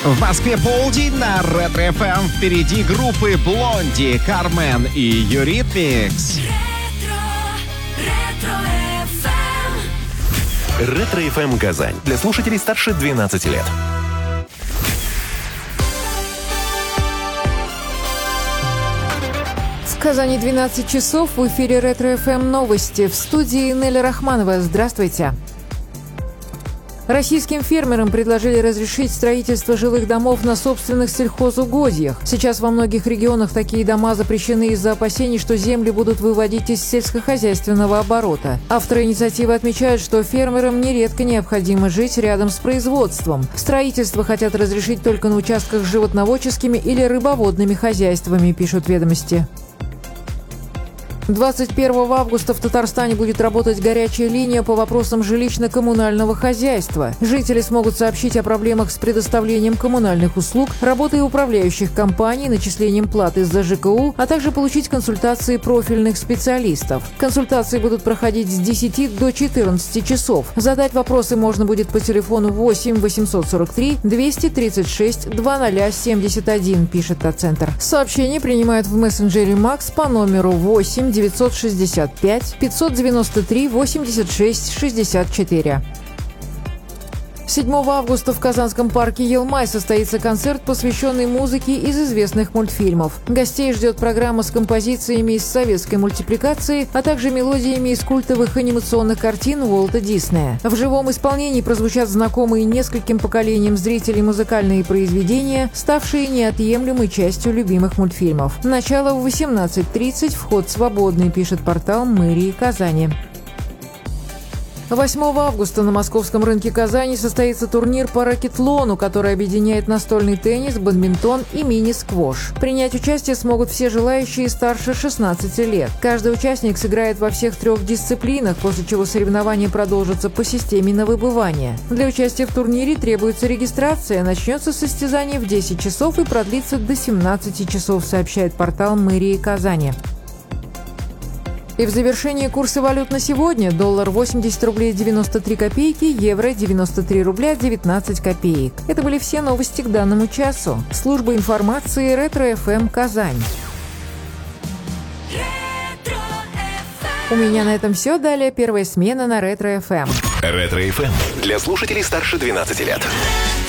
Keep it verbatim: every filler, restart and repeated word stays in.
В Москве полдень на Ретро-эф эм. Впереди группы Блонди, Кармен и Юритмикс. Ретро-эф эм Казань. Для слушателей старше двенадцати лет. В Казани двенадцать часов. В эфире Ретро-эф эм новости. В студии Неля Рахманова. Здравствуйте. Российским фермерам предложили разрешить строительство жилых домов на собственных сельхозугодьях. Сейчас во многих регионах такие дома запрещены из-за опасений, что земли будут выводить из сельскохозяйственного оборота. Авторы инициативы отмечают, что фермерам нередко необходимо жить рядом с производством. Строительство хотят разрешить только на участках с животноводческими или рыбоводными хозяйствами, пишут ведомости. двадцать первого августа в Татарстане будет работать горячая линия по вопросам жилищно-коммунального хозяйства. Жители смогут сообщить о проблемах с предоставлением коммунальных услуг, работой управляющих компаний, начислением платы за ЖКУ, а также получить консультации профильных специалистов. Консультации будут проходить с десяти до четырнадцати часов. Задать вопросы можно будет по телефону восемь восемьсот сорок три двести тридцать шесть двадцать семьдесят один, пишет Татцентр. Сообщения принимают в мессенджере Макс по номеру восемь девятьсот шестьдесят пять пятьсот девяносто три восемьдесят шесть шестьдесят четыре. седьмого августа в Казанском парке Елмай состоится концерт, посвященный музыке из известных мультфильмов. Гостей ждет программа с композициями из советской мультипликации, а также мелодиями из культовых анимационных картин Уолта Диснея. В живом исполнении прозвучат знакомые нескольким поколениям зрителей музыкальные произведения, ставшие неотъемлемой частью любимых мультфильмов. Начало в восемнадцать тридцать, вход свободный, пишет портал мэрии Казани. восьмого августа на московском рынке Казани состоится турнир по ракетлону, который объединяет настольный теннис, бадминтон и мини-сквош. Принять участие смогут все желающие старше шестнадцати лет. Каждый участник сыграет во всех трех дисциплинах, после чего соревнования продолжатся по системе на выбывание. Для участия в турнире требуется регистрация. Начнется состязание в десять часов и продлится до семнадцати часов, сообщает портал мэрии Казани. И в завершении курсы валют на сегодня. Доллар восемьдесят рублей девяносто три копейки, евро девяносто три рубля девятнадцать копеек. Это были все новости к данному часу. Служба информации Ретро-эф эм Казань. У меня на этом все. Далее первая смена на Ретро-эф эм. Ретро-эф эм для слушателей старше двенадцати лет.